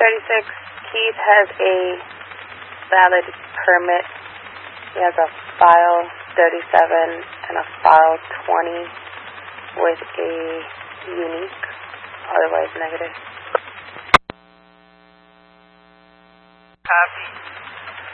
36, Keith has a valid permit. He has a file 37 and a file 20 with a unique, otherwise negative. Copy.